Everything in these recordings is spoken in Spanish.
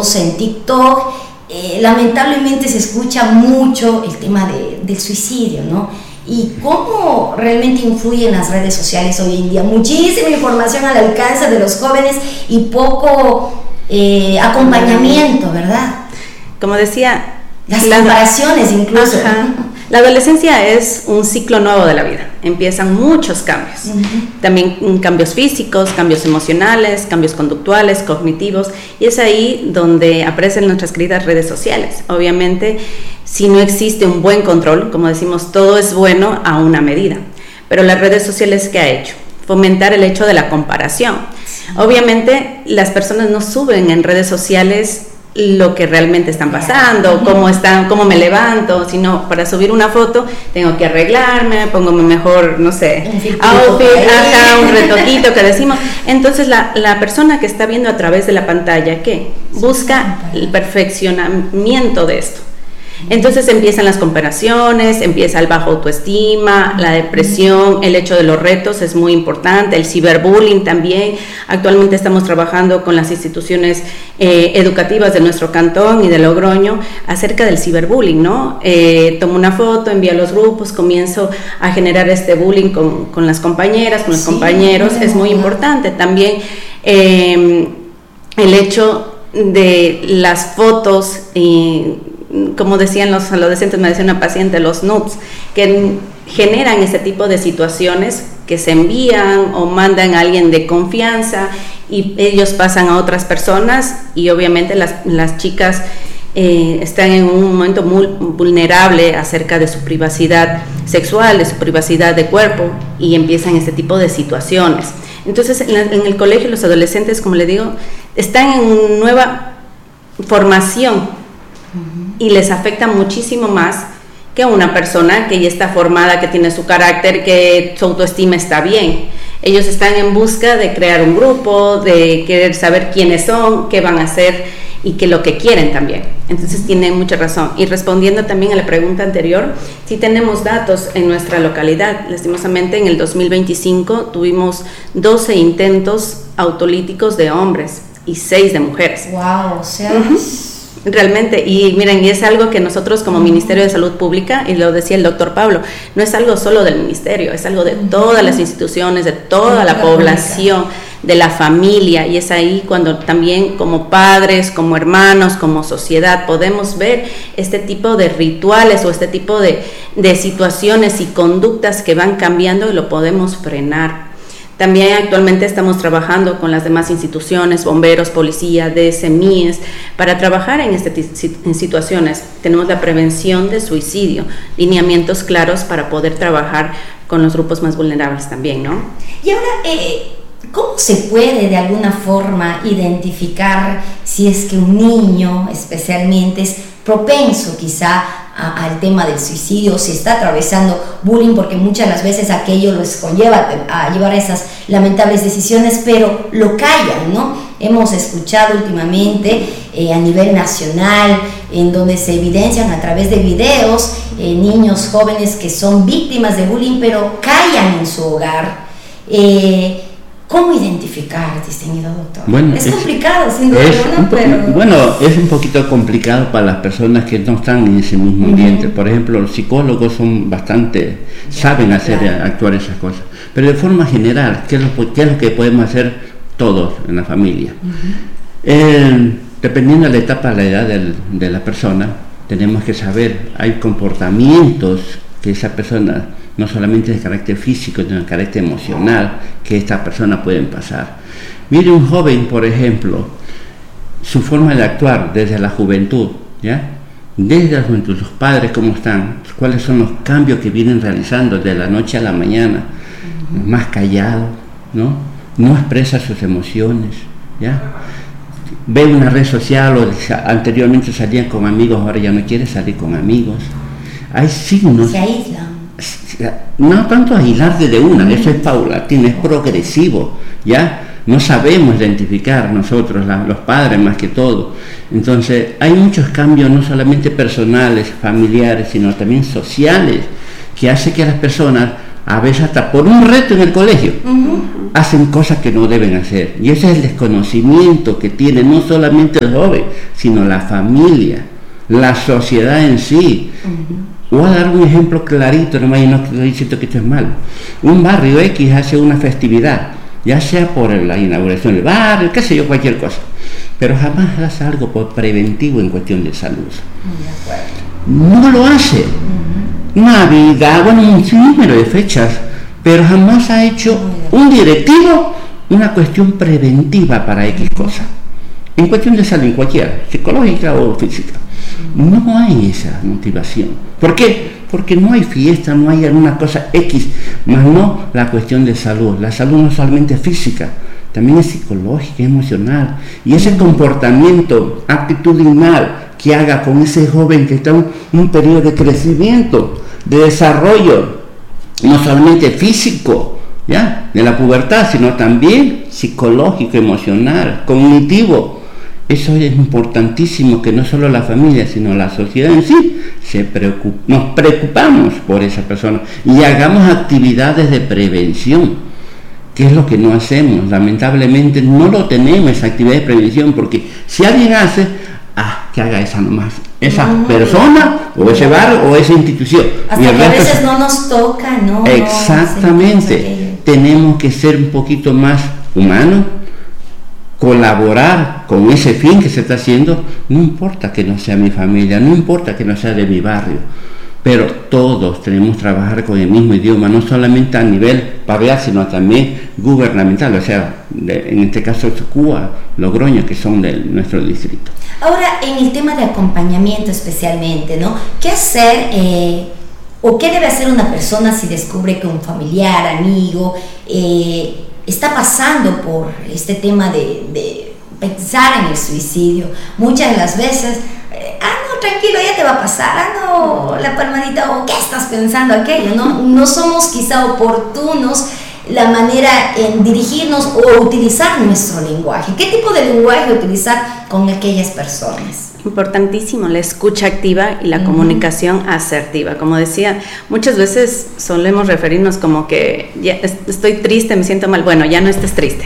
videos en TikTok, lamentablemente se escucha mucho el tema del suicidio, ¿no? Y cómo realmente influyen las redes sociales hoy en día. Muchísima información al alcance de los jóvenes y poco acompañamiento, ¿verdad? Como decía, las comparaciones incluso. Ajá. La adolescencia es un ciclo nuevo de la vida. Empiezan muchos cambios. También cambios físicos, cambios emocionales, cambios conductuales, cognitivos. Y es ahí donde aparecen nuestras queridas redes sociales. Obviamente, si no existe un buen control, como decimos, todo es bueno a una medida. Pero las redes sociales, ¿qué ha hecho? Fomentar el hecho de la comparación. Obviamente, las personas no suben en redes sociales lo que realmente están pasando, cómo me levanto, sino para subir una foto tengo que arreglarme, pongo mi mejor, no sé, outfit, un retoquito que decimos. Entonces la persona que está viendo a través de la pantalla, ¿qué? Busca el perfeccionamiento de esto. Entonces empiezan las comparaciones, empieza el bajo autoestima, la depresión, el hecho de los retos es muy importante, el ciberbullying también. Actualmente estamos trabajando con las instituciones educativas de nuestro cantón y de Logroño acerca del ciberbullying, ¿no? Tomo una foto, envío a los grupos, comienzo a generar este bullying con las compañeras, con los compañeros, es muy importante. También el hecho de las fotos como decían los adolescentes, me decía una paciente, los nudes, que generan ese tipo de situaciones que se envían o mandan a alguien de confianza y ellos pasan a otras personas y obviamente las chicas están en un momento muy vulnerable acerca de su privacidad sexual, de su privacidad de cuerpo y empiezan este tipo de situaciones. Entonces en el colegio los adolescentes, como le digo, están en nueva formación y les afecta muchísimo más que una persona que ya está formada, que tiene su carácter, que su autoestima está bien. Ellos están en busca de crear un grupo, de querer saber quiénes son, qué van a hacer y qué lo que quieren también. Entonces tienen mucha razón. Y respondiendo también a la pregunta anterior, sí tenemos datos en nuestra localidad. Lastimosamente en el 2025 tuvimos 12 intentos autolíticos de hombres y 6 de mujeres. Wow, o sea... Realmente, y miren, y es algo que nosotros como Ministerio de Salud Pública, y lo decía el doctor Pablo, no es algo solo del ministerio, es algo de todas las instituciones, de toda la población, de la familia, y es ahí cuando también como padres, como hermanos, como sociedad podemos ver este tipo de rituales o este tipo de situaciones y conductas que van cambiando y lo podemos frenar. También actualmente estamos trabajando con las demás instituciones, bomberos, policía, DS, MIES, para trabajar en situaciones. Tenemos la prevención de suicidio, lineamientos claros para poder trabajar con los grupos más vulnerables también, ¿no? Y ahora, ¿cómo se puede de alguna forma identificar si es que un niño especialmente es propenso quizá al tema del suicidio, si está atravesando bullying, porque muchas de las veces aquello los conlleva a llevar a esas lamentables decisiones, pero lo callan, ¿no? Hemos escuchado últimamente a nivel nacional, en donde se evidencian a través de videos niños jóvenes que son víctimas de bullying, pero callan en su hogar. ¿Cómo identificar, distinguido doctor? Bueno, es complicado, sin duda alguna, pero... Bueno, es un poquito complicado para las personas que no están en ese mismo ambiente. Por ejemplo, los psicólogos saben actuar esas cosas. Pero de forma general, ¿qué es lo que podemos hacer todos en la familia? Dependiendo de la etapa, la edad de la persona, tenemos que saber, hay comportamientos que esa persona, no solamente de carácter físico, sino de carácter emocional, que esta persona pueden pasar. Mire un joven, por ejemplo, su forma de actuar desde la juventud, ¿ya? Desde la juventud, sus padres cómo están, cuáles son los cambios que vienen realizando de la noche a la mañana, más callado, ¿no? No expresa sus emociones, ¿ya? Ve una red social o anteriormente salían con amigos, ahora ya no quiere salir con amigos. Hay signos. Se aíslan. No tanto aislarse de una, eso es paulatino, es progresivo, ¿ya? No sabemos identificar nosotros, los padres más que todo. Entonces, hay muchos cambios, no solamente personales, familiares, sino también sociales, que hace que las personas, a veces hasta por un reto en el colegio, hacen cosas que no deben hacer. Y ese es el desconocimiento que tienen no solamente los jóvenes, sino la familia, la sociedad en sí. Voy a dar un ejemplo clarito, nomás, y no estoy diciendo que esto es malo. Un barrio X hace una festividad, ya sea por la inauguración del barrio, qué sé yo, cualquier cosa, pero jamás hace algo por preventivo en cuestión de salud. No lo hace. Navidad, bueno, un sinnúmero de fechas, pero jamás ha hecho un directivo una cuestión preventiva para X cosa. En cuestión de salud, cualquiera, psicológica o física. No hay esa motivación. ¿Por qué? Porque no hay fiesta, no hay alguna cosa X, más no la cuestión de salud. La salud no solamente es física, también es psicológica, emocional. Y ese comportamiento actitudinal que haga con ese joven que está en un periodo de crecimiento, de desarrollo, no solamente físico, ¿ya?, de la pubertad, sino también psicológico, emocional, cognitivo. Eso es importantísimo, que no solo la familia, sino la sociedad en sí nos preocupamos por esa persona y hagamos actividades de prevención, que es lo que no hacemos. Lamentablemente no lo tenemos, esa actividad de prevención, porque si alguien hace, que haga esa nomás, esa persona o ese barrio o esa institución. Hasta que a veces no nos toca, ¿no? Exactamente. Tenemos que ser un poquito más humanos, colaborar con ese fin que se está haciendo. No importa que no sea mi familia, no importa que no sea de mi barrio, pero todos tenemos que trabajar con el mismo idioma, no solamente a nivel barrial, sino también gubernamental, o sea, en este caso Cuba, Logroño, que son de nuestro distrito. Ahora, en el tema de acompañamiento especialmente, ¿no? ¿Qué hacer o qué debe hacer una persona si descubre que un familiar, amigo, está pasando por este tema de pensar en el suicidio? Muchas de las veces, no, tranquilo, ya te va a pasar, no, la palmadita, o ¿qué estás pensando aquello? No somos quizá oportunos la manera en dirigirnos o utilizar nuestro lenguaje. ¿Qué tipo de lenguaje utilizar con aquellas personas? Importantísimo, la escucha activa y la comunicación asertiva. Como decía, muchas veces solemos referirnos como que ya estoy triste, me siento mal. Bueno, ya no estés triste.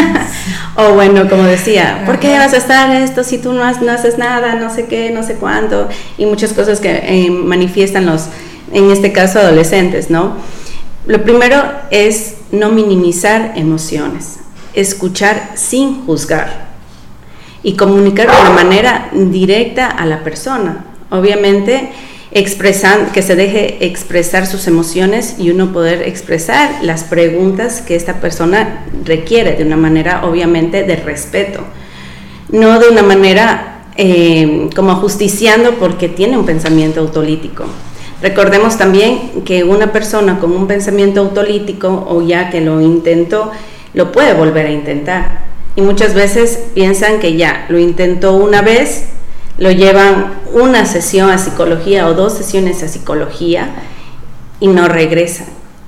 O bueno, como decía, ¿por qué vas a estar esto si tú no haces nada, no sé qué, no sé cuánto? Y muchas cosas que manifiestan en este caso, adolescentes, ¿no? Lo primero es no minimizar emociones, escuchar sin juzgar y comunicar de una manera directa a la persona. Obviamente, que se deje expresar sus emociones y uno poder expresar las preguntas que esta persona requiere de una manera, obviamente, de respeto. No de una manera como ajusticiando porque tiene un pensamiento autolítico. Recordemos también que una persona con un pensamiento autolítico, o ya que lo intentó, lo puede volver a intentar. Y muchas veces piensan que ya lo intentó una vez, lo llevan una sesión a psicología o 2 sesiones a psicología y no regresan.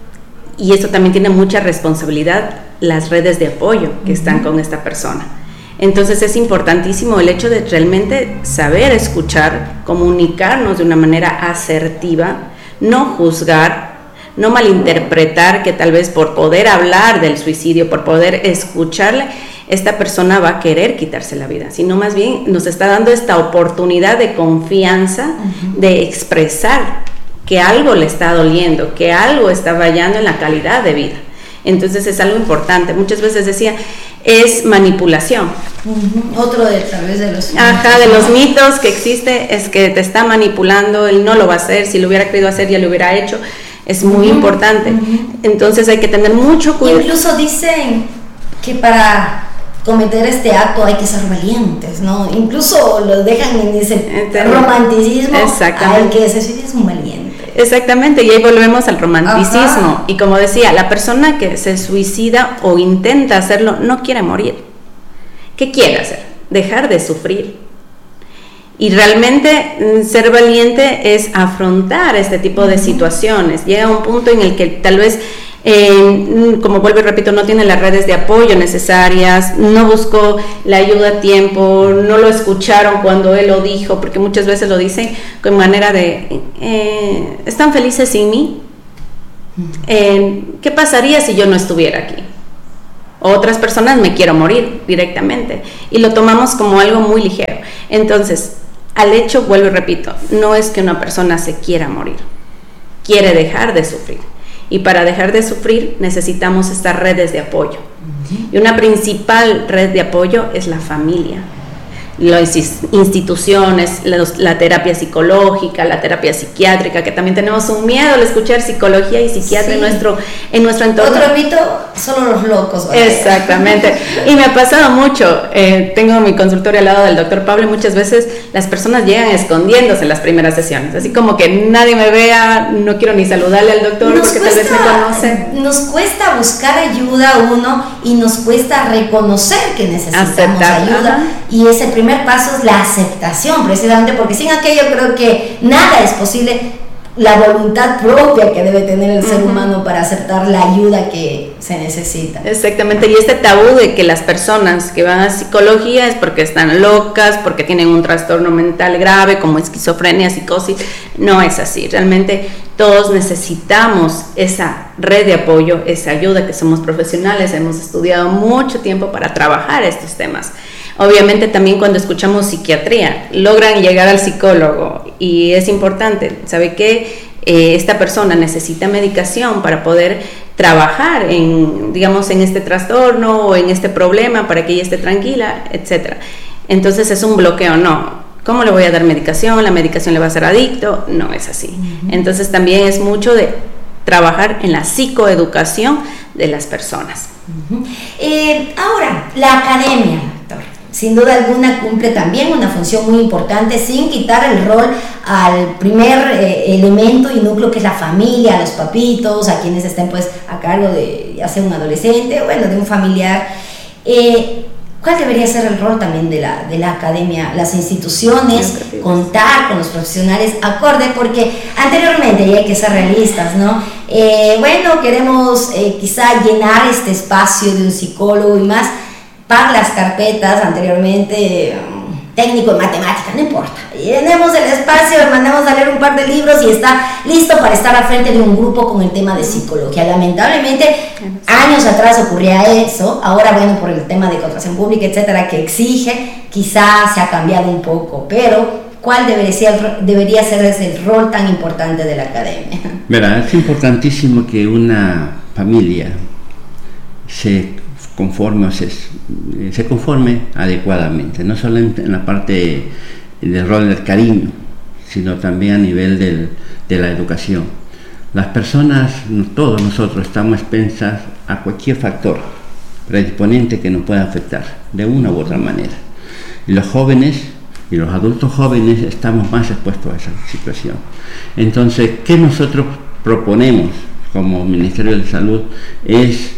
Y eso también tiene mucha responsabilidad las redes de apoyo que están con esta persona. Entonces es importantísimo el hecho de realmente saber escuchar, comunicarnos de una manera asertiva, no juzgar, no malinterpretar que tal vez por poder hablar del suicidio, por poder escucharle, esta persona va a querer quitarse la vida, sino más bien nos está dando esta oportunidad de confianza, de expresar que algo le está doliendo, que algo está fallando en la calidad de vida. Entonces es algo importante. Muchas veces decía, es manipulación. Otro de tal vez de los de los mitos que existe es que te está manipulando, él no lo va a hacer, si lo hubiera querido hacer ya lo hubiera hecho. Es muy importante. Entonces hay que tener mucho cuidado. Incluso dicen que para cometer este acto hay que ser valientes, ¿no? Incluso lo dejan en ese romanticismo. Exactamente. Hay que ser un valiente. Exactamente, y ahí volvemos al romanticismo. Y como decía, la persona que se suicida o intenta hacerlo no quiere morir. ¿Qué quiere hacer? Dejar de sufrir. Y realmente ser valiente es afrontar este tipo de situaciones. Llega un punto en el que tal vez, como vuelvo y repito, no tiene las redes de apoyo necesarias, no buscó la ayuda a tiempo, no lo escucharon cuando él lo dijo, porque muchas veces lo dicen con manera de, ¿están felices sin mí? ¿Qué pasaría si yo no estuviera aquí? Otras personas, me quiero morir directamente, y lo tomamos como algo muy ligero. Entonces, al hecho, vuelvo y repito, no es que una persona se quiera morir, quiere dejar de sufrir. Y para dejar de sufrir necesitamos estas redes de apoyo. Y una principal red de apoyo es la familia. Las instituciones, la terapia psicológica, la terapia psiquiátrica, que también tenemos un miedo al escuchar psicología y psiquiatra en nuestro entorno. Otro mito, solo los locos. ¿Vale? Exactamente. Y me ha pasado mucho. Tengo mi consultorio al lado del doctor Pablo y muchas veces las personas llegan escondiéndose en las primeras sesiones. Así como que nadie me vea, no quiero ni saludarle al doctor porque tal vez me conoce. Nos cuesta buscar ayuda uno y nos cuesta reconocer que necesitamos ayuda. Y ese primer paso es la aceptación, precisamente porque sin aquello creo que nada es posible. La voluntad propia que debe tener el ser humano para aceptar la ayuda que se necesita. Exactamente, y este tabú de que las personas que van a psicología es porque están locas, porque tienen un trastorno mental grave como esquizofrenia, psicosis, no es así. Realmente todos necesitamos esa red de apoyo, esa ayuda, que somos profesionales, hemos estudiado mucho tiempo para trabajar estos temas. Obviamente también cuando escuchamos psiquiatría, logran llegar al psicólogo y es importante, ¿sabe qué? Esta persona necesita medicación para poder trabajar en este trastorno o en este problema para que ella esté tranquila, etcétera. Entonces es un bloqueo, no. ¿Cómo le voy a dar medicación? ¿La medicación le va a hacer adicto? No es así. Entonces también es mucho de trabajar en la psicoeducación de las personas. Ahora, la academia, doctor, sin duda alguna cumple también una función muy importante, sin quitar el rol al primer elemento y núcleo, que es la familia, a los papitos, a quienes estén pues a cargo de ya sea un adolescente o de un familiar. ¿Cuál debería ser el rol también de la academia, las instituciones, contar con los profesionales acorde? Porque anteriormente, y hay que ser realistas, ¿no? Queremos quizá llenar este espacio de un psicólogo y más para las carpetas anteriormente, técnico en matemática, no importa. Llenemos el espacio, mandamos a leer un par de libros y está listo para estar al frente de un grupo con el tema de psicología. Lamentablemente, años atrás ocurría eso. Ahora, por el tema de contratación pública, etcétera, que exige, quizás se ha cambiado un poco, pero ¿cuál debería ser ese rol tan importante de la academia? Verá, es importantísimo que una familia se conforme adecuadamente, no solo en la parte del rol del cariño, sino también a nivel de la educación. Las personas, todos nosotros, estamos expensas a cualquier factor predisponente que nos pueda afectar de una u otra manera. Y los jóvenes y los adultos jóvenes estamos más expuestos a esa situación. Entonces, ¿qué nosotros proponemos como Ministerio de Salud? Es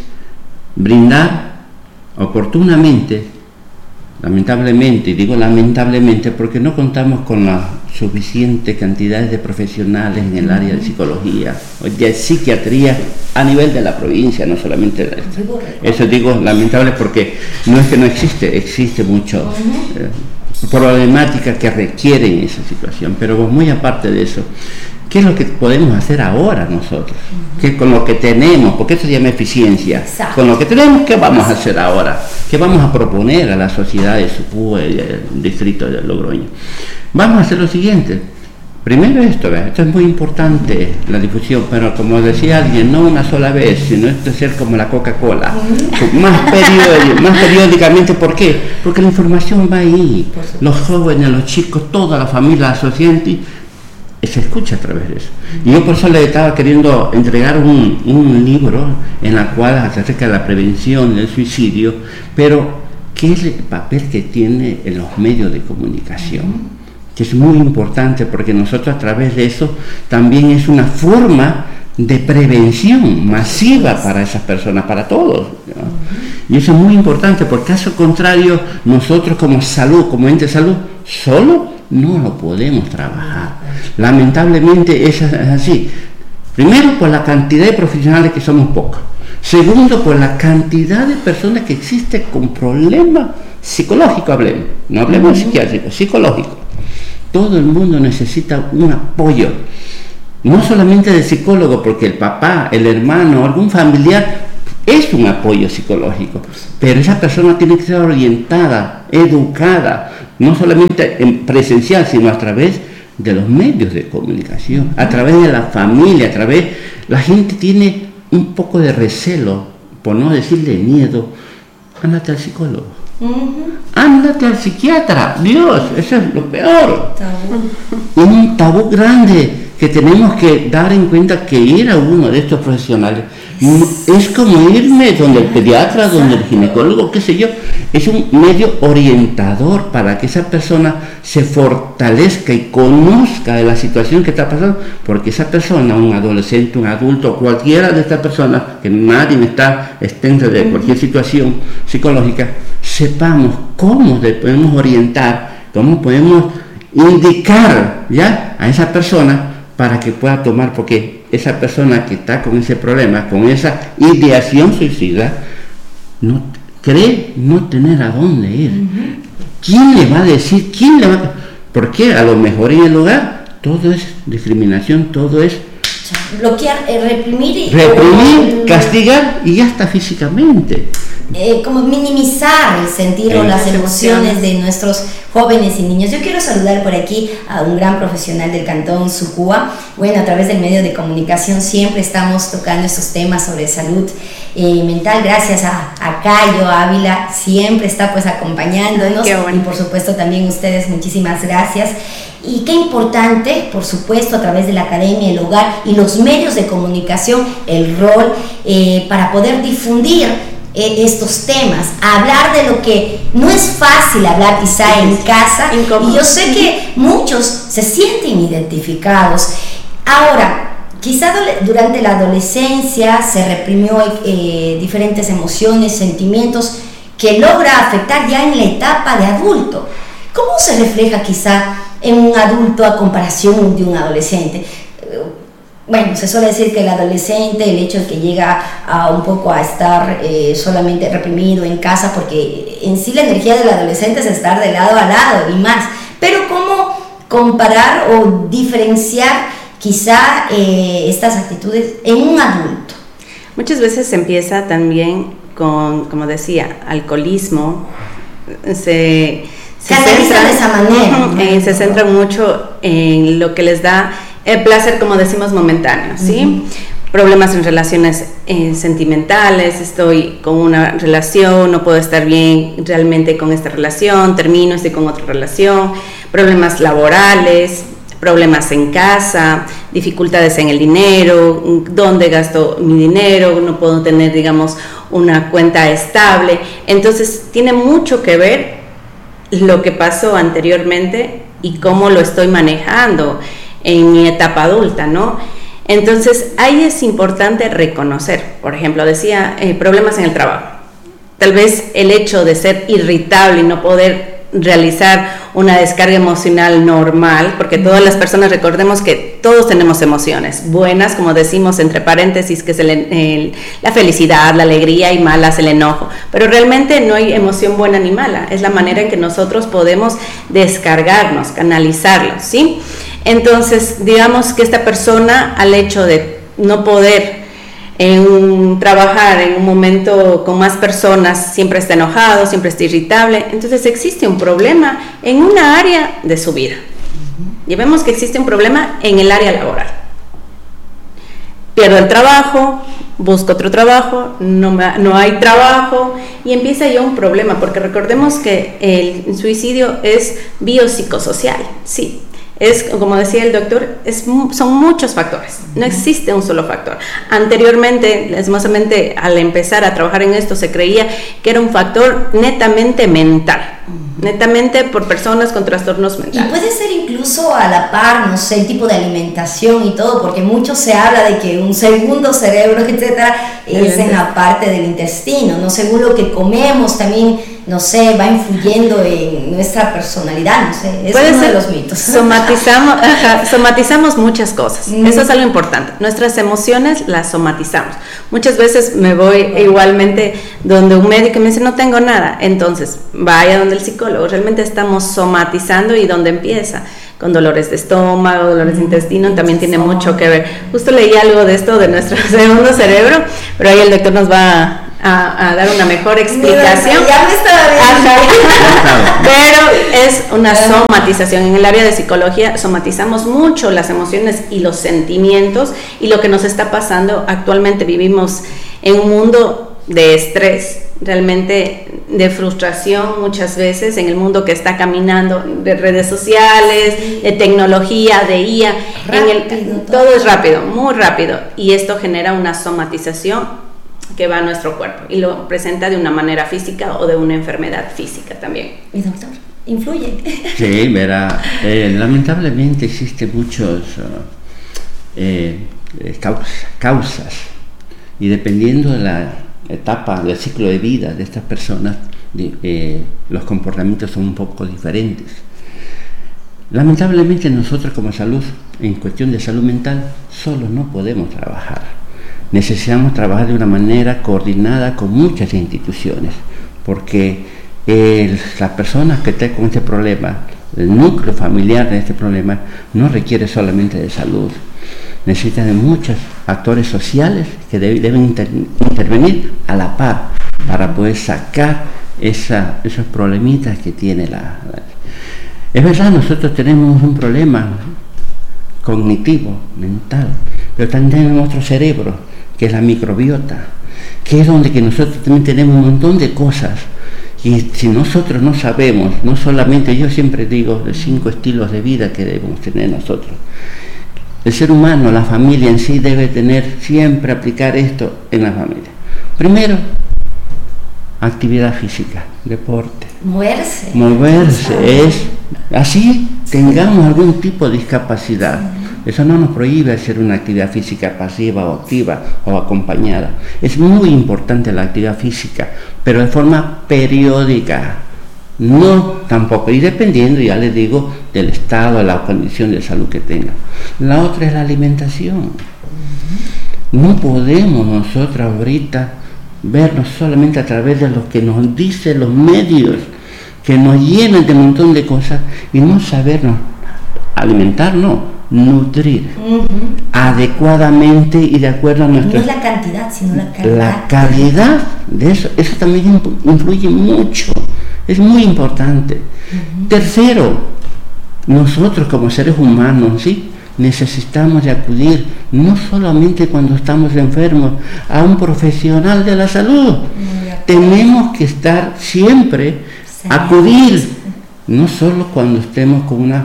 brindar oportunamente, lamentablemente, y digo lamentablemente porque no contamos con las suficientes cantidades de profesionales en el área de psicología o de psiquiatría a nivel de la provincia, no solamente de esto. Eso digo lamentable porque no es que no existe mucho problemáticas que requieren esa situación, pero muy aparte de eso, ¿qué es lo que podemos hacer ahora nosotros? ¿Qué con lo que tenemos? Porque eso se llama eficiencia. Exacto. Con lo que tenemos, ¿qué vamos a hacer ahora? ¿Qué vamos a proponer a la sociedad de Sucú, el distrito de Logroño? Vamos a hacer lo siguiente. Primero esto es muy importante, la difusión, pero como decía alguien, no una sola vez, sino esto es ser como la Coca-Cola, más periódicamente. ¿Por qué? Porque la información va ahí, los jóvenes, los chicos, toda la familia, la sociedad, se escucha a través de eso. Y yo por eso le estaba queriendo entregar un libro en el cual se acerca de la prevención del suicidio, pero ¿qué es el papel que tiene en los medios de comunicación? Que es muy importante, porque nosotros a través de eso también es una forma de prevención masiva para esas personas, para todos, ¿no? Y eso es muy importante, porque caso contrario, nosotros como salud, como ente de salud, solo no lo podemos trabajar. Lamentablemente es así. Primero, por la cantidad de profesionales que somos pocos. Segundo, por la cantidad de personas que existen con problemas psicológicos, no hablemos de psiquiátricos, psicológicos. Todo el mundo necesita un apoyo, no solamente de psicólogo, porque el papá, el hermano, algún familiar es un apoyo psicológico, pero esa persona tiene que ser orientada, educada, no solamente en presencial, sino a través de los medios de comunicación, a través de la familia, la gente tiene un poco de recelo, por no decirle miedo. Ándate al psicólogo, ándate al psiquiatra, Dios, eso es lo peor. Un tabú grande que tenemos que dar en cuenta, que ir a uno de estos profesionales es como irme donde el pediatra, donde el ginecólogo, qué sé yo, es un medio orientador para que esa persona se fortalezca y conozca de la situación que está pasando, porque esa persona, un adolescente, un adulto, cualquiera de estas personas, que nadie está exenta de cualquier situación psicológica, sepamos cómo le podemos orientar, cómo podemos indicar ya a esa persona para que pueda tomar, porque esa persona que está con ese problema, con esa ideación suicida, no cree no tener a dónde ir. ¿Quién le va a decir? ¿Quién le va a...? Porque a lo mejor en el hogar todo es discriminación, todo es bloquear, reprimir, castigar y hasta físicamente. Como minimizar el sentir o las emociones de nuestros jóvenes y niños. Yo quiero saludar por aquí a un gran profesional del Cantón Sucúa. Bueno, a través del medio de comunicación siempre estamos tocando estos temas sobre salud mental. Gracias a Cayo Ávila, siempre está pues acompañándonos. Qué bueno. Y por supuesto también ustedes, muchísimas gracias. Y qué importante, por supuesto, a través de la academia, el hogar y los medios de comunicación, el rol para poder difundir estos temas, hablar de lo que no es fácil hablar quizá en casa, y yo sé que muchos se sienten identificados. Ahora, quizá durante la adolescencia se reprimió diferentes emociones, sentimientos que logra afectar ya en la etapa de adulto. ¿Cómo se refleja quizá en un adulto a comparación de un adolescente? Bueno, se suele decir que el adolescente, el hecho de que llega a un poco a estar solamente reprimido en casa, porque en sí la energía del adolescente es estar de lado a lado y más. Pero ¿cómo comparar o diferenciar quizá estas actitudes en un adulto? Muchas veces se empieza también con, como decía, alcoholismo, se canalizan de esa manera. Se centran mucho en lo que les da el placer, como decimos, momentáneo, ¿sí? Problemas en relaciones sentimentales, estoy con una relación, no puedo estar bien realmente con esta relación, termino, estoy con otra relación, problemas laborales, problemas en casa, dificultades en el dinero, dónde gasto mi dinero, no puedo tener, digamos, una cuenta estable. Entonces, tiene mucho que ver lo que pasó anteriormente y cómo lo estoy manejando en mi etapa adulta, ¿no? Entonces, ahí es importante reconocer, por ejemplo, decía, problemas en el trabajo. Tal vez el hecho de ser irritable y no poder realizar una descarga emocional normal, porque todas las personas, recordemos que todos tenemos emociones buenas, como decimos entre paréntesis, que es la felicidad, la alegría, y malas, el enojo, pero realmente no hay emoción buena ni mala, es la manera en que nosotros podemos descargarnos, canalizarlos, ¿sí? Entonces, digamos que esta persona, al hecho de no poder trabajar en un momento con más personas, siempre está enojado, siempre está irritable, entonces existe un problema en una área de su vida. Y vemos que existe un problema en el área laboral. Pierdo el trabajo, busco otro trabajo, no hay trabajo, y empieza ya un problema, porque recordemos que el suicidio es biopsicosocial, sí. Es, como decía el doctor, son muchos factores, no existe un solo factor. Anteriormente, lastimosamente, al empezar a trabajar en esto, se creía que era un factor netamente mental, netamente por personas con trastornos mentales. Y puede ser incluso a la par, no sé, el tipo de alimentación y todo, porque mucho se habla de que un segundo cerebro, etcétera, es en la parte del intestino, ¿no? Según lo que comemos también, no sé, va influyendo en nuestra personalidad, no sé, es uno de los mitos. Somatizamos muchas cosas, eso es algo importante, nuestras emociones las somatizamos. Muchas veces me voy igualmente donde un médico y me dice, no tengo nada, entonces vaya donde el psicólogo, realmente estamos somatizando. Y donde empieza, con dolores de estómago, dolores de intestino, también tiene mucho que ver. Justo leí algo de esto de nuestro segundo cerebro, pero ahí el doctor nos va a dar una mejor explicación. Ya me estaba viendo. Pero es una somatización. En el área de psicología somatizamos mucho las emociones y los sentimientos, y lo que nos está pasando actualmente, vivimos en un mundo de estrés, realmente de frustración muchas veces, en el mundo que está caminando, de redes sociales, de tecnología, de IA, todo es rápido, muy rápido, y esto genera una somatización que va a nuestro cuerpo y lo presenta de una manera física o de una enfermedad física también. ¿Y doctor? ¿Influye? Sí, verá, lamentablemente existen muchos causas, y dependiendo de la etapa del ciclo de vida de estas personas, los comportamientos son un poco diferentes. Lamentablemente nosotros como salud, en cuestión de salud mental, solo no podemos trabajar. Necesitamos trabajar de una manera coordinada con muchas instituciones, porque las personas que están con este problema, el núcleo familiar de este problema, no requiere solamente de salud. Necesitan de muchos actores sociales que deben intervenir a la par para poder sacar esos problemitas que tiene Es verdad, nosotros tenemos un problema cognitivo, mental, pero también tenemos nuestro cerebro, que es la microbiota, que es donde que nosotros también tenemos un montón de cosas. Y si nosotros no sabemos, no solamente, yo siempre digo, de 5 estilos de vida que debemos tener nosotros. El ser humano, la familia en sí, debe siempre aplicar esto en la familia. Primero, actividad física, deporte. Moverse, es así tengamos algún tipo de discapacidad. Eso no nos prohíbe hacer una actividad física pasiva o activa o acompañada. Es muy importante la actividad física, pero de forma periódica. No tampoco, y dependiendo, ya les digo, del estado, de la condición de salud que tenga. La otra es la alimentación. No podemos nosotros ahorita vernos solamente a través de lo que nos dicen los medios, que nos llenan de un montón de cosas, y no sabernos alimentar, nutrir adecuadamente y de acuerdo a nuestra... No es la cantidad, sino la calidad. La calidad de eso también influye mucho. Es muy importante. Tercero, nosotros como seres humanos, ¿sí?, necesitamos de acudir, no solamente cuando estamos enfermos, a un profesional de la salud. Tenemos que estar siempre, acudir, no solo cuando estemos con una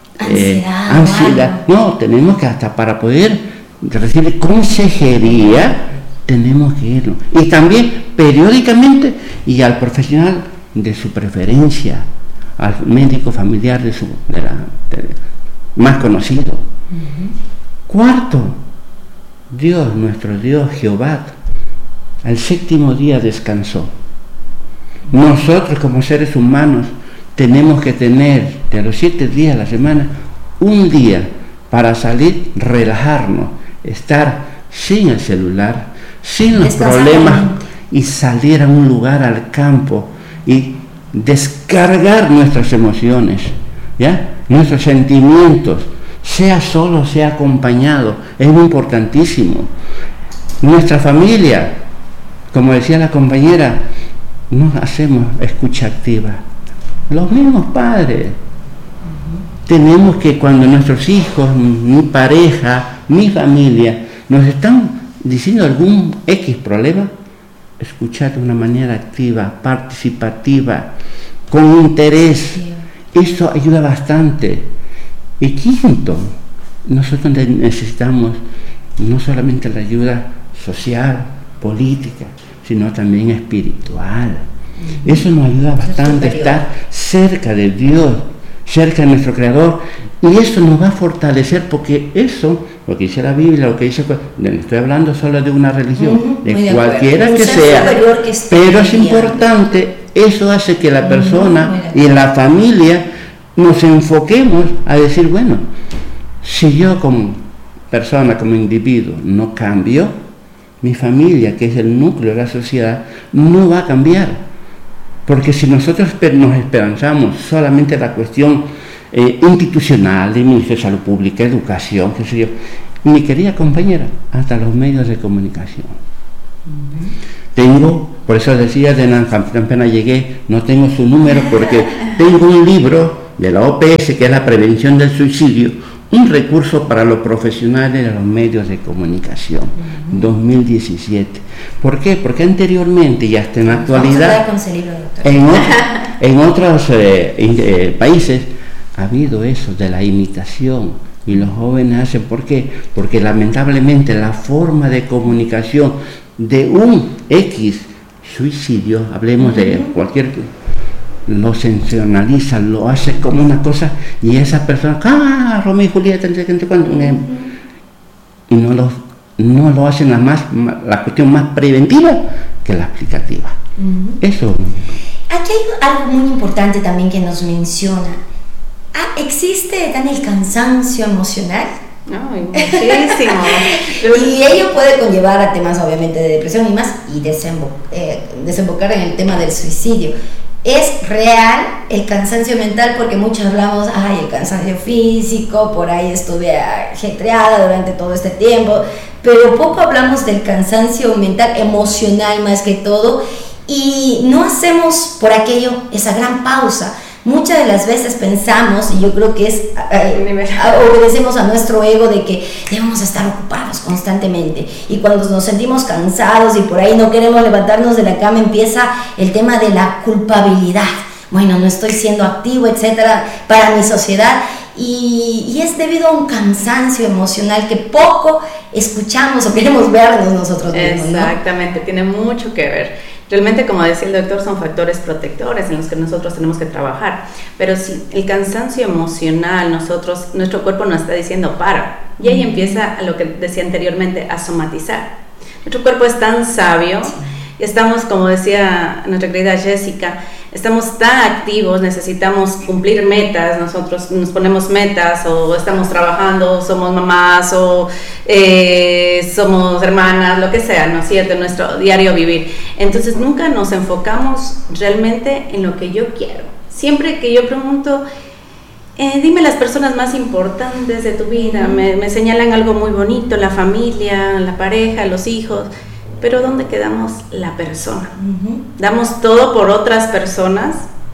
ansiedad. No, tenemos que hasta para poder recibir consejería, tenemos que irnos. Y también periódicamente y al profesional de su preferencia, al médico familiar más conocido. Cuarto, Dios, nuestro Dios Jehová, al 7º día descansó. Nosotros como seres humanos tenemos que tener de los 7 días a la semana un día para salir, relajarnos, estar sin el celular, sin los problemas, y salir a un lugar, al campo, y descargar nuestras emociones, ¿ya?, nuestros sentimientos, sea solo, sea acompañado, es muy importantísimo. Nuestra familia, como decía la compañera, no hacemos escucha activa. Los mismos padres. Tenemos que, cuando nuestros hijos, mi pareja, mi familia, nos están diciendo algún X problema, escuchar de una manera activa, participativa, con interés. Eso ayuda bastante. Y quinto, nosotros necesitamos no solamente la ayuda social, política, sino también espiritual. Eso nos ayuda bastante a estar cerca de Dios, cerca de nuestro Creador, y eso nos va a fortalecer, porque eso, lo que dice la Biblia, lo que dice, no estoy hablando solo de una religión, de cualquiera que sea, pero es importante, eso hace que la persona y la familia nos enfoquemos a decir, bueno, si yo como persona, como individuo, no cambio, mi familia, que es el núcleo de la sociedad, no va a cambiar. Porque si nosotros nos esperanzamos solamente en la cuestión institucional, de Ministerio de Salud Pública, Educación, qué sé yo, mi querida compañera, hasta los medios de comunicación. por eso decía, de la campana llegué, no tengo su número porque tengo un libro de la OPS, que es la prevención del suicidio, un recurso para los profesionales de los medios de comunicación, 2017. ¿Por qué? Porque anteriormente y hasta en la actualidad, en otros países ha habido eso de la imitación, y los jóvenes hacen, ¿por qué? Porque lamentablemente la forma de comunicación de un X suicidio, hablemos de cualquier, lo sensacionaliza, lo hace como una cosa, y esa persona, Romeo y Julieta, y no lo hacen la cuestión más preventiva que la aplicativa. Eso. Aquí hay algo muy importante también que nos menciona. ¿Existe tan el cansancio emocional? Ay, muchísimo. Y ello puede conllevar a temas obviamente de depresión y desembocar en el tema del suicidio. ¿Es real el cansancio mental? Porque muchos hablamos, el cansancio físico, por ahí estuve ajetreada durante todo este tiempo, pero poco hablamos del cansancio mental, emocional más que todo, y no hacemos por aquello esa gran pausa. Muchas de las veces pensamos, y yo creo que obedecemos a nuestro ego de que debemos estar ocupados constantemente, y cuando nos sentimos cansados y por ahí no queremos levantarnos de la cama, empieza el tema de la culpabilidad. Bueno, no estoy siendo activo, etcétera, para mi sociedad, y es debido a un cansancio emocional que poco escuchamos o queremos vernos nosotros mismos, ¿no? Exactamente, tiene mucho que ver. Realmente, como decía el doctor, son factores protectores en los que nosotros tenemos que trabajar, pero si el cansancio emocional, nuestro cuerpo nos está diciendo para, y ahí empieza a lo que decía anteriormente, a somatizar. Nuestro cuerpo es tan sabio, estamos, como decía nuestra querida Jessica, estamos tan activos, necesitamos cumplir metas, nosotros nos ponemos metas, o estamos trabajando, somos mamás, o somos hermanas, lo que sea, ¿no es cierto?, en nuestro diario vivir. Entonces nunca nos enfocamos realmente en lo que yo quiero. Siempre que yo pregunto, dime las personas más importantes de tu vida, me señalan algo muy bonito, la familia, la pareja, los hijos, pero ¿dónde quedamos la persona? Damos todo por otras personas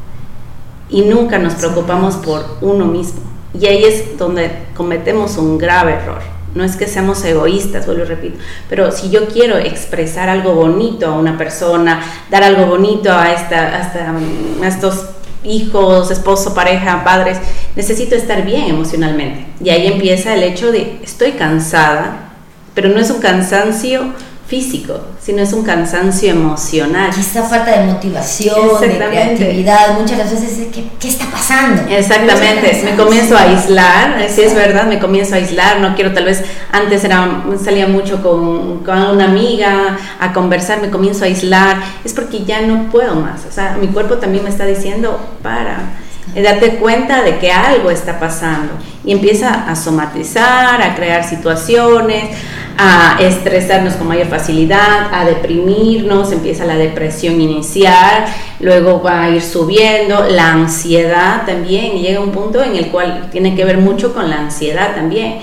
y nunca nos preocupamos por uno mismo. Y ahí es donde cometemos un grave error. No es que seamos egoístas, vuelvo y repito, pero si yo quiero expresar algo bonito a una persona, dar algo bonito a estos hijos, esposo, pareja, padres, necesito estar bien emocionalmente. Y ahí empieza el hecho de estoy cansada, pero no es un cansancio físico, sino es un cansancio emocional. Quizá falta de motivación, de creatividad, muchas veces ¿qué está pasando? Exactamente, me comienzo a aislar, sí es verdad, me comienzo a aislar, no quiero, tal vez antes salía mucho con una amiga a conversar, me comienzo a aislar, es porque ya no puedo más, o sea, mi cuerpo también me está diciendo, date cuenta de que algo está pasando, y empieza a somatizar, a crear situaciones, a estresarnos con mayor facilidad, a deprimirnos, empieza la depresión inicial, luego va a ir subiendo, la ansiedad también, y llega un punto en el cual tiene que ver mucho con la ansiedad también.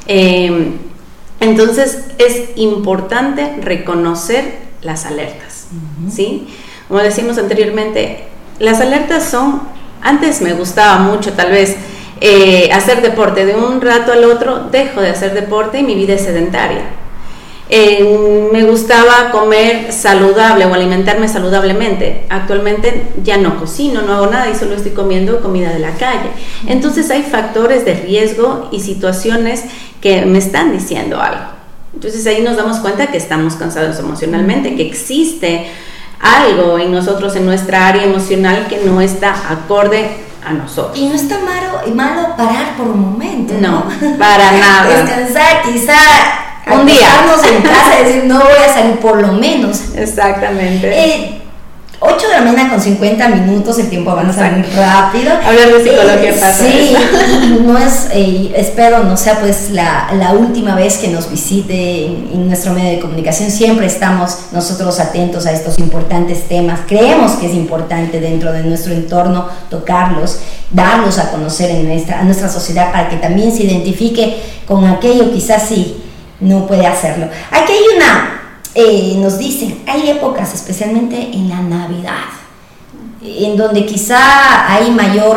Entonces es importante reconocer las alertas, ¿sí? Como decimos anteriormente, las alertas son, antes me gustaba mucho tal vez hacer deporte, de un rato al otro dejo de hacer deporte y mi vida es sedentaria. Me gustaba comer saludable o alimentarme saludablemente. Actualmente ya no cocino, no hago nada y solo estoy comiendo comida de la calle. Entonces hay factores de riesgo y situaciones que me están diciendo algo. Entonces ahí nos damos cuenta que estamos cansados emocionalmente, que existe algo en nosotros, en nuestra área emocional, que no está acorde a nosotros. Y no está malo parar por un momento, ¿no? Para nada. Descansar, quizá un día en casa y decir no voy a salir por lo menos. Exactamente. 8 de la mañana con 50 minutos, el tiempo avanza muy rápido. Hablar de psicología pasa. Sí, y no es, espero no sea pues la última vez que nos visite en nuestro medio de comunicación. Siempre estamos nosotros atentos a estos importantes temas. Creemos que es importante dentro de nuestro entorno tocarlos, darlos a conocer a nuestra sociedad para que también se identifique con aquello, quizás sí no puede hacerlo. Aquí hay nos dicen, hay épocas, especialmente en la Navidad, en donde quizá hay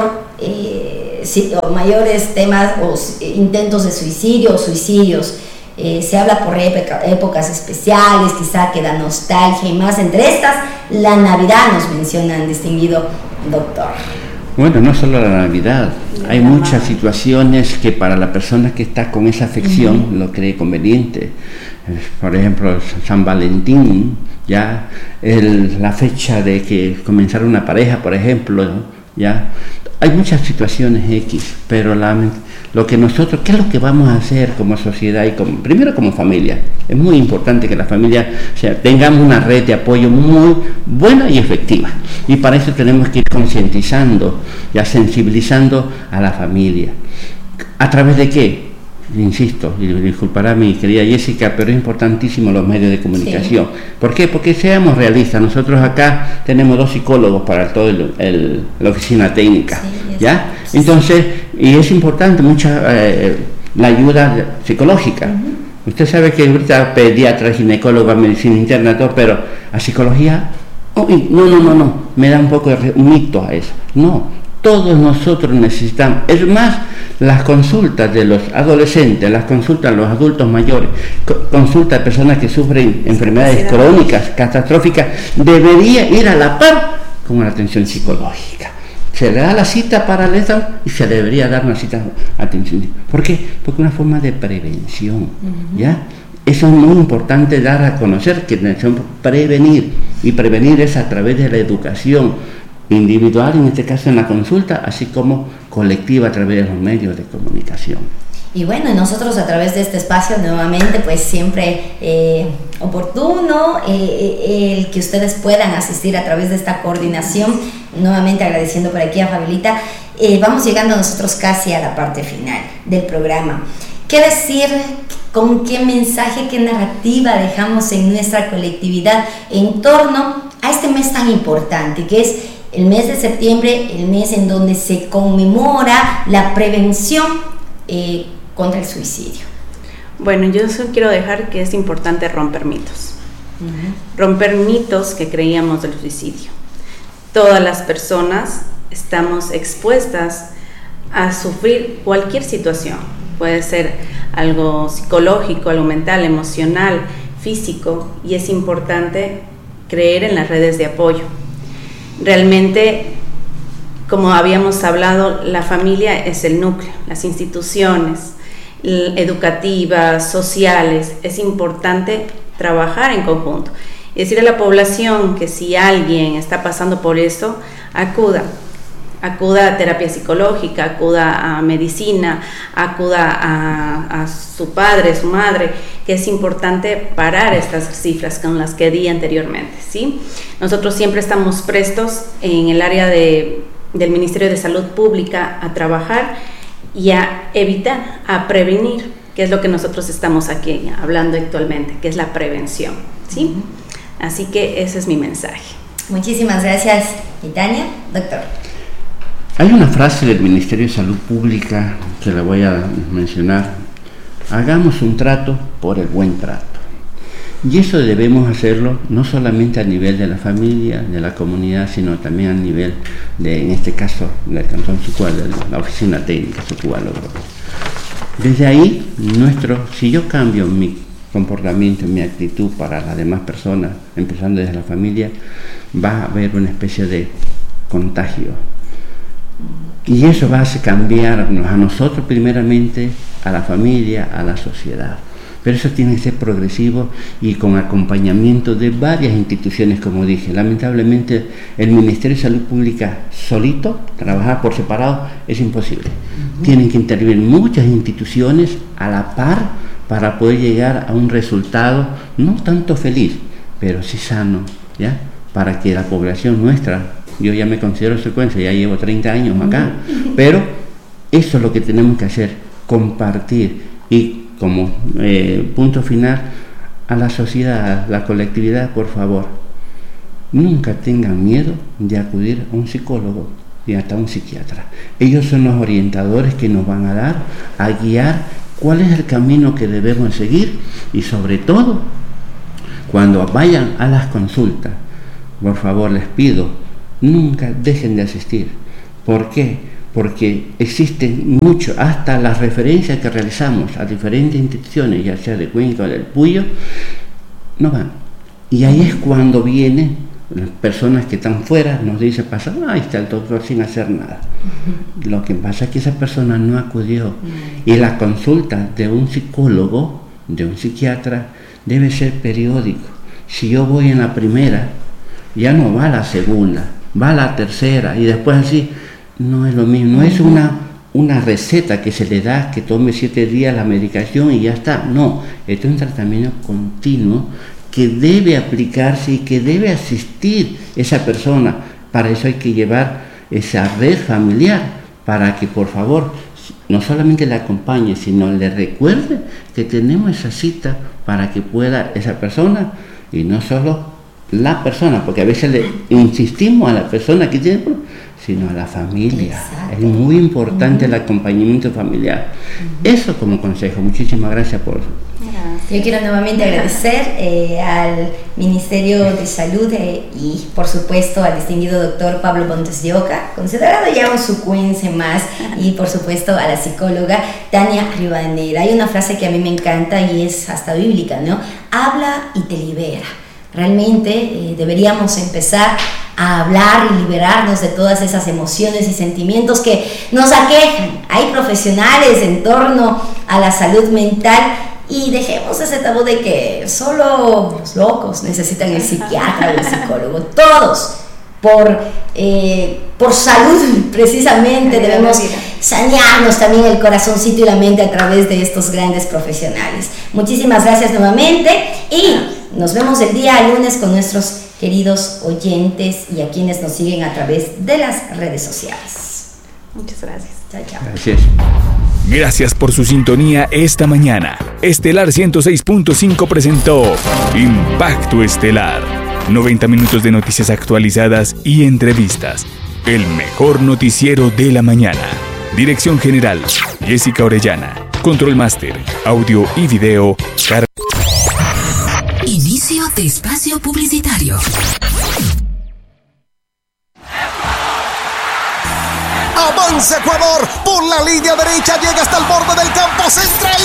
mayores temas o intentos de suicidio o suicidios. Se habla por épocas especiales, quizá que da nostalgia y más. Entre estas, la Navidad nos mencionan, distinguido doctor. Bueno, no solo la Navidad, hay muchas situaciones que para la persona que está con esa afección lo cree conveniente. Por ejemplo, San Valentín, ya la fecha de que comenzara una pareja, por ejemplo, ¿no? Ya hay muchas situaciones X, pero lo que nosotros, ¿qué es lo que vamos a hacer como sociedad y primero como familia? Es muy importante que la familia, tengamos una red de apoyo muy buena y efectiva, y para eso tenemos que ir concientizando, ya sensibilizando a la familia. ¿A través de qué? Insisto, y disculpará mi querida Jessica, pero es importantísimo los medios de comunicación. Sí. ¿Por qué? Porque seamos realistas. Nosotros acá tenemos 2 psicólogos para toda la oficina técnica, sí, ¿ya? Sí. Entonces, y es importante la ayuda psicológica. Usted sabe que ahorita pediatra, ginecóloga, medicina interna, todo, pero a psicología, no, me da un poco de mito a eso. No. Todos nosotros necesitamos, es más, las consultas de los adolescentes, las consultas de los adultos mayores, consultas de personas que sufren enfermedades crónicas, catastróficas, debería ir a la par con la atención psicológica. Se le da la cita para el examen y se le debería dar una cita de atención. ¿Por qué? Porque es una forma de prevención, ¿ya? Eso es muy importante dar a conocer que necesitamos prevenir, y prevenir es a través de la educación individual, en este caso en la consulta, así como colectiva a través de los medios de comunicación. Y bueno, nosotros a través de este espacio nuevamente, pues siempre oportuno el que ustedes puedan asistir a través de esta coordinación, nuevamente agradeciendo por aquí a Fabelita. Vamos llegando nosotros casi a la parte final del programa. ¿Qué decir? ¿Con qué mensaje, qué narrativa dejamos en nuestra colectividad en torno a este mes tan importante que es el mes de septiembre, el mes en donde se conmemora la prevención contra el suicidio? Bueno, yo solo quiero dejar que es importante romper mitos. Romper mitos que creíamos del suicidio. Todas las personas estamos expuestas a sufrir cualquier situación. Puede ser algo psicológico, algo mental, emocional, físico, y es importante creer en las redes de apoyo. Realmente, como habíamos hablado, la familia es el núcleo, las instituciones educativas, sociales, es importante trabajar en conjunto. Y decir a la población que si alguien está pasando por eso, acuda a terapia psicológica, acuda a medicina, acuda a su padre, su madre, que es importante parar estas cifras con las que di anteriormente, ¿sí? Nosotros siempre estamos prestos en el área del Ministerio de Salud Pública a trabajar y a evitar, a prevenir, que es lo que nosotros estamos aquí hablando actualmente, que es la prevención, ¿sí? Así que ese es mi mensaje. Muchísimas gracias, Tania. Doctor. Hay una frase del Ministerio de Salud Pública que la voy a mencionar: hagamos un trato por el buen trato. Y eso debemos hacerlo no solamente a nivel de la familia, de la comunidad, sino también a nivel de, en este caso, del Cantón Sucual, de la oficina técnica Sucual. Desde ahí, si yo cambio mi comportamiento, mi actitud para las demás personas, empezando desde la familia, va a haber una especie de contagio. Y eso va a hacer cambiarnos a nosotros primeramente, a la familia, a la sociedad. Pero eso tiene que ser progresivo y con acompañamiento de varias instituciones, como dije. Lamentablemente el Ministerio de Salud Pública solito, trabajar por separado, es imposible. Tienen que intervenir muchas instituciones a la par para poder llegar a un resultado no tanto feliz, pero sí sano, ¿ya? Para que la población nuestra, yo ya me considero secuencia, ya llevo 30 años acá, pero eso es lo que tenemos que hacer, compartir. Y como punto final, a la sociedad, a la colectividad, por favor, nunca tengan miedo de acudir a un psicólogo y hasta a un psiquiatra. Ellos son los orientadores que nos van a dar, a guiar cuál es el camino que debemos seguir y sobre todo, cuando vayan a las consultas, por favor les pido, nunca dejen de asistir. ¿Por qué? Porque existen mucho, hasta las referencias que realizamos a diferentes instituciones, ya sea de Cuenca o del Puyo, no van. Y ahí es cuando vienen las personas que están fuera, nos dicen, ahí está el doctor sin hacer nada. Lo que pasa es que esa persona no acudió. Y la consulta de un psicólogo, de un psiquiatra, debe ser periódico. Si yo voy en la primera, ya no va a la segunda, va a la tercera, y después así, no es lo mismo. No es una receta que se le da, que tome 7 días la medicación y ya está. No, esto es un tratamiento continuo que debe aplicarse y que debe asistir esa persona. Para eso hay que llevar esa red familiar, para que por favor no solamente le acompañe, sino le recuerde que tenemos esa cita para que pueda esa persona, y no solo la persona, porque a veces le insistimos a la persona que tiene, sino a la familia. Exacto. Es muy importante el acompañamiento familiar. Eso como consejo. Muchísimas gracias por... Yo quiero nuevamente agradecer al Ministerio de Salud y por supuesto al distinguido doctor Pablo Montes de Oca, considerado ya un sucuense más, y por supuesto a la psicóloga Tania Rivadeneira. Hay una frase que a mí me encanta y es hasta bíblica, ¿no? Habla y te libera. Realmente deberíamos empezar a hablar y liberarnos de todas esas emociones y sentimientos que nos aquejan. Hay profesionales en torno a la salud mental, y dejemos ese tabú de que solo los locos necesitan el psiquiatra o el psicólogo. Todos, por salud precisamente, debemos sanearnos también el corazoncito y la mente a través de estos grandes profesionales. Muchísimas gracias nuevamente, y nos vemos el día lunes con nuestros queridos oyentes y a quienes nos siguen a través de las redes sociales. Muchas gracias. Chao, chao. Gracias. Gracias por su sintonía esta mañana. Estelar 106.5 presentó Impacto Estelar. 90 minutos de noticias actualizadas y entrevistas. El mejor noticiero de la mañana. Dirección General, Jessica Orellana. Control Master, audio y video, Inicio de espacio publicitario. Avanza Ecuador, por la línea derecha llega hasta el borde del campo central.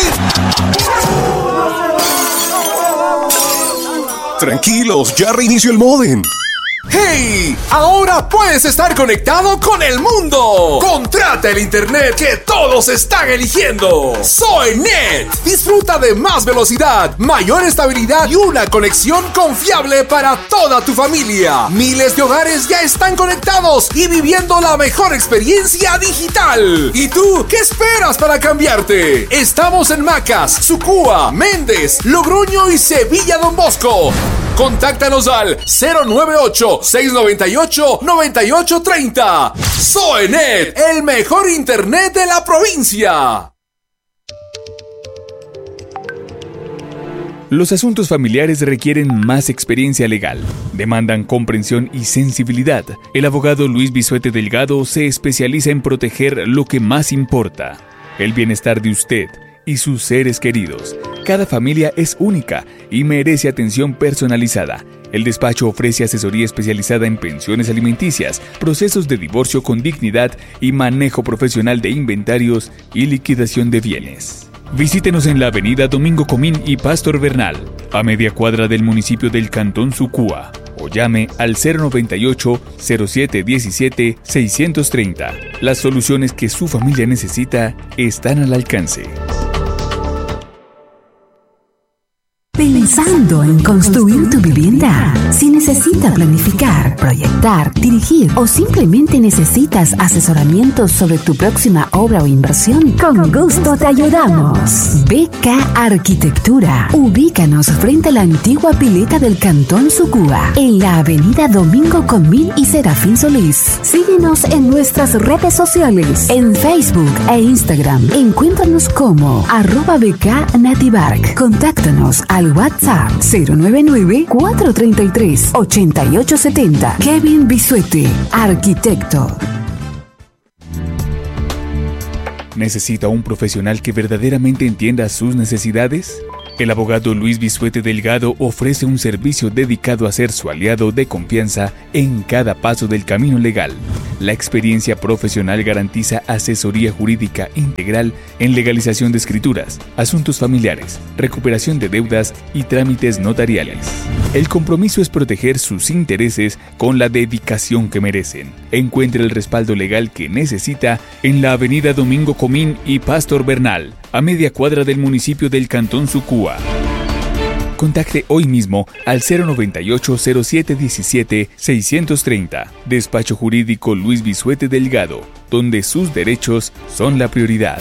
Tranquilos, ya reinició el módem. ¡Hey! Ahora puedes estar conectado con el mundo. Contrata el internet que todos están eligiendo. Soynet. Disfruta de más velocidad, mayor estabilidad y una conexión confiable para toda tu familia. Miles de hogares ya están conectados y viviendo la mejor experiencia digital. ¿Y tú qué esperas para cambiarte? Estamos en Macas, Sucúa, Méndez, Logroño y Sevilla Don Bosco. Contáctanos al 098-698-9830. Soynet, el mejor internet de la provincia. Los asuntos familiares requieren más experiencia legal, demandan comprensión y sensibilidad. El abogado Luis Bisuete Delgado se especializa en proteger lo que más importa, el bienestar de usted y sus seres queridos. Cada familia es única y merece atención personalizada. El despacho ofrece asesoría especializada en pensiones alimenticias, procesos de divorcio con dignidad y manejo profesional de inventarios y liquidación de bienes. Visítenos en la avenida Domingo Comín y Pastor Bernal, a media cuadra del municipio del Cantón Sucúa, o llame al 098-0717-630. Las soluciones que su familia necesita están al alcance. Pensando en construir tu vivienda. Si necesitas planificar, proyectar, dirigir o simplemente necesitas asesoramiento sobre tu próxima obra o inversión, con gusto te ayudamos. BK Arquitectura. Ubícanos frente a la antigua pileta del Cantón Sucúa, en la avenida Domingo Comín y Serafín Solís. Síguenos en nuestras redes sociales, en Facebook e Instagram. Encuéntranos como @BK-Nativark. Contáctanos al WhatsApp 099-433-8870. Kevin Bisuete, arquitecto. ¿Necesita un profesional que verdaderamente entienda sus necesidades? El abogado Luis Bisuete Delgado ofrece un servicio dedicado a ser su aliado de confianza en cada paso del camino legal. La experiencia profesional garantiza asesoría jurídica integral en legalización de escrituras, asuntos familiares, recuperación de deudas y trámites notariales. El compromiso es proteger sus intereses con la dedicación que merecen. Encuentre el respaldo legal que necesita en la avenida Domingo Comín y Pastor Bernal, a media cuadra del municipio del Cantón Sucúa. Contacte hoy mismo al 098-0717-630. Despacho Jurídico Luis Bisuete Delgado, donde sus derechos son la prioridad.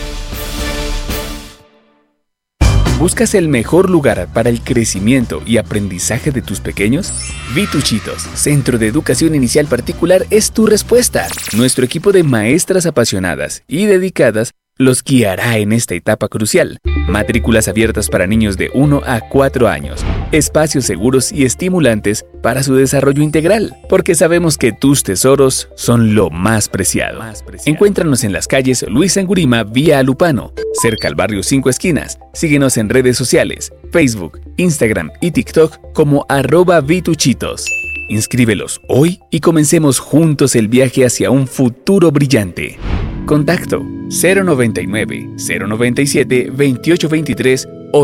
¿Buscas el mejor lugar para el crecimiento y aprendizaje de tus pequeños? Vituchitos, Centro de Educación Inicial Particular, es tu respuesta. Nuestro equipo de maestras apasionadas y dedicadas los guiará en esta etapa crucial. Matrículas abiertas para niños de 1 a 4 años. Espacios seguros y estimulantes para su desarrollo integral, porque sabemos que tus tesoros son lo más preciado. Encuéntranos en las calles Luis Angurima vía Alupano, cerca al barrio 5 Esquinas. Síguenos en redes sociales, Facebook, Instagram y TikTok como @Vituchitos. Inscríbelos hoy y comencemos juntos el viaje hacia un futuro brillante. Contacto 099-097-2823 o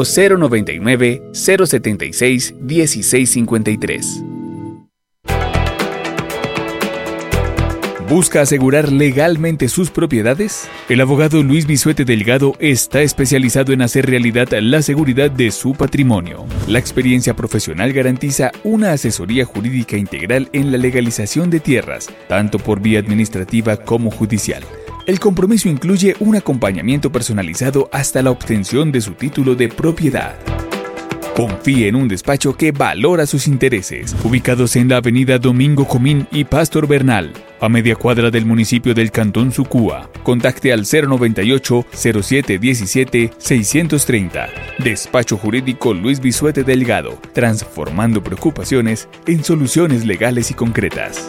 099-076-1653. ¿Busca asegurar legalmente sus propiedades? El abogado Luis Bisuete Delgado está especializado en hacer realidad la seguridad de su patrimonio. La experiencia profesional garantiza una asesoría jurídica integral en la legalización de tierras, tanto por vía administrativa como judicial. El compromiso incluye un acompañamiento personalizado hasta la obtención de su título de propiedad. Confíe en un despacho que valora sus intereses, ubicados en la avenida Domingo Comín y Pastor Bernal, a media cuadra del municipio del Cantón Sucúa. Contacte al 098-0717-630. Despacho Jurídico Luis Bisuete Delgado, transformando preocupaciones en soluciones legales y concretas.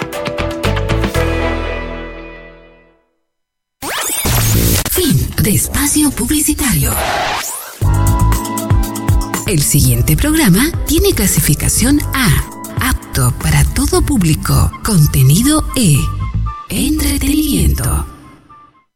Fin de espacio publicitario. El siguiente programa tiene clasificación A, apto para todo público, contenido E, entretenimiento.